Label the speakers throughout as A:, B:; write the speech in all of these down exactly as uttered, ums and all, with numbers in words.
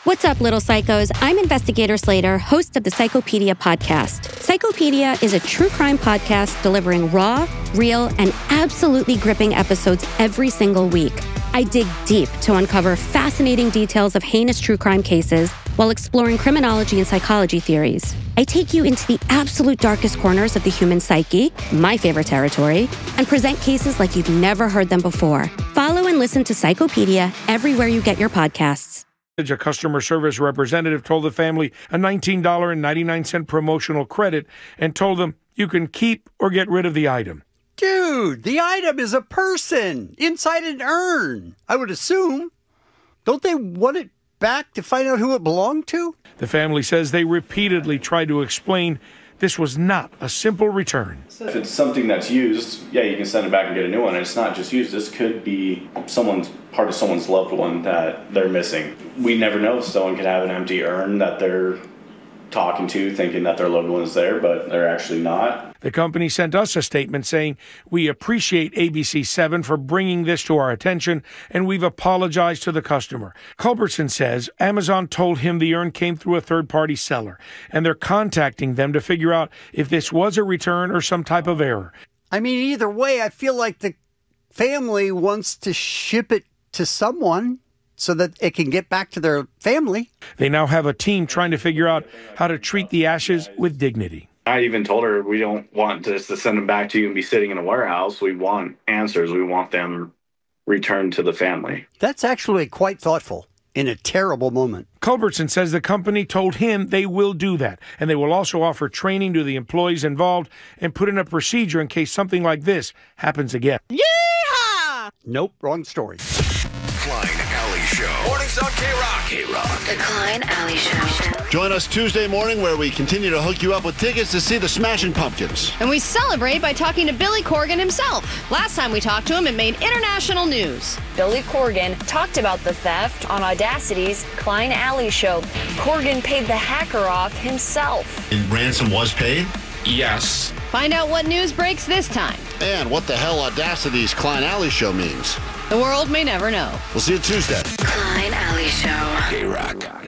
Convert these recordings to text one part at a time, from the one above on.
A: What's up, little psychos? I'm Investigator Slater, host of the Psychopedia podcast. Psychopedia is a true crime podcast delivering raw, real, and absolutely gripping episodes every single week. I dig deep to uncover fascinating details of heinous true crime cases while exploring criminology and psychology theories. I take you into the absolute darkest corners of the human psyche, my favorite territory, and present cases like you've never heard them before. Follow and listen to Psychopedia everywhere you get your podcasts.
B: A customer service representative told the family a nineteen dollars and ninety-nine cents promotional credit and told them you can keep or get rid of the item.
C: Dude, the item is a person inside an urn, I would assume. Don't they want it back to find out who it belonged to?
B: The family says they repeatedly tried to explain this was not a simple return.
D: If it's something that's used, yeah, you can send it back and get a new one. It's not just used. This could be someone's part of someone's loved one that they're missing. We never know if someone could have an empty urn that they're talking to, thinking that their loved one's there, but they're actually not.
B: The company sent us a statement saying, we appreciate A B C seven for bringing this to our attention, and we've apologized to the customer. Culbertson says Amazon told him the urn came through a third-party seller, and they're contacting them to figure out if this was a return or some type of error.
C: I mean, either way, I feel like the family wants to ship it to someone so that it can get back to their family.
B: They now have a team trying to figure out how to treat the ashes with dignity.
D: I even told her we don't want just to send them back to you and be sitting in a warehouse. We want answers. We want them returned to the family.
C: That's actually quite thoughtful in a terrible moment.
B: Culbertson says the company told him they will do that, and they will also offer training to the employees involved and put in a procedure in case something like this happens again.
C: Yeehaw! Nope, wrong story.
E: Klein Alley Show. Mornings on K-Rock. K-Rock.
F: The Klein Alley Show.
G: Join us Tuesday morning where we continue to hook you up with tickets to see the Smashing Pumpkins.
H: And we celebrate by talking to Billy Corgan himself. Last time we talked to him, it made international news.
I: Billy Corgan talked about the theft on Audacity's Klein Alley Show. Corgan paid the hacker off himself.
G: And ransom was paid?
D: Yes.
H: Find out what news breaks this time.
G: And what the hell Audacity's Klein Alley Show means.
H: The world may never know.
G: We'll see you Tuesday.
F: Klein Alley Show.
E: K-Rock.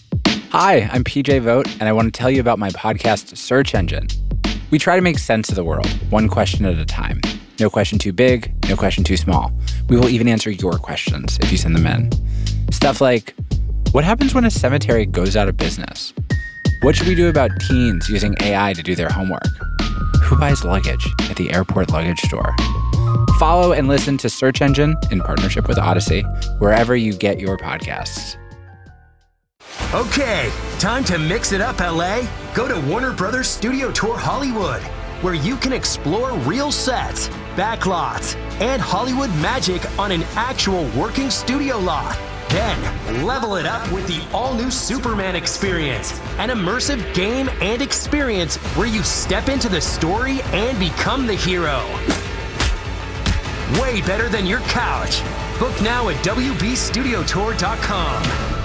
J: Hi, I'm P J Vogt, and I want to tell you about my podcast, Search Engine. We try to make sense of the world, one question at a time. No question too big, no question too small. We will even answer your questions if you send them in. Stuff like, what happens when a cemetery goes out of business? What should we do about teens using A I to do their homework? Who buys luggage at the airport luggage store? Follow and listen to Search Engine in partnership with Odyssey, wherever you get your podcasts.
K: Okay, time to mix it up, L A. Go to Warner Brothers Studio Tour Hollywood, where you can explore real sets, backlots, and Hollywood magic on an actual working studio lot. Then, level it up with the all-new Superman experience, an immersive game and experience where you step into the story and become the hero. Way better than your couch. Book now at W B studio tour dot com.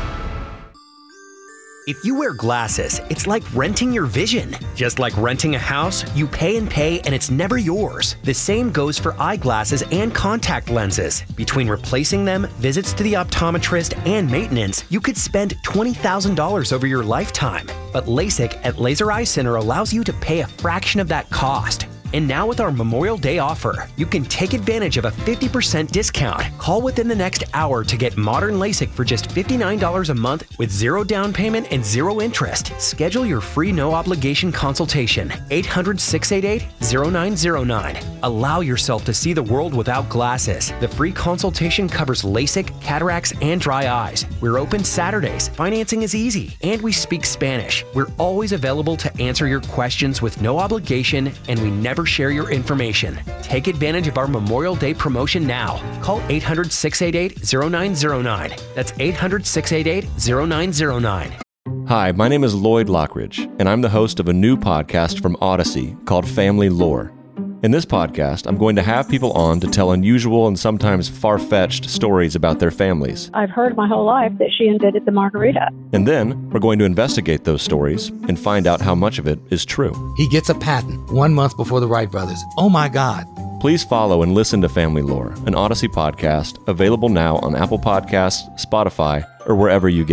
K: If you wear glasses, it's like renting your vision. Just like renting a house, you pay and pay and it's never yours. The same goes for eyeglasses and contact lenses. Between replacing them, visits to the optometrist, and maintenance, you could spend twenty thousand dollars over your lifetime. But LASIK at Laser Eye Center allows you to pay a fraction of that cost. And now with our Memorial Day offer, you can take advantage of a fifty percent discount. Call within the next hour to get modern LASIK for just fifty-nine dollars a month with zero down payment and zero interest. Schedule your free no-obligation consultation. eight hundred, six eight eight, zero nine zero nine. Allow yourself to see the world without glasses. The free consultation covers LASIK, cataracts, and dry eyes. We're open Saturdays. Financing is easy. And we speak Spanish. We're always available to answer your questions with no obligation, and we never share your information. Take advantage of our Memorial Day promotion now. Call eight hundred, six eight eight, zero nine zero nine. That's eight hundred, six eight eight, zero nine zero nine.
L: Hi, my name is Lloyd Lockridge, and I'm the host of a new podcast from Odyssey called Family Lore. In this podcast, I'm going to have people on to tell unusual and sometimes far-fetched stories about their families.
M: I've heard my whole life that she invented the margarita.
L: And then, we're going to investigate those stories and find out how much of it is true.
N: He gets a patent one month before the Wright brothers. Oh my God.
L: Please follow and listen to Family Lore, an Odyssey podcast, available now on Apple Podcasts, Spotify, or wherever you get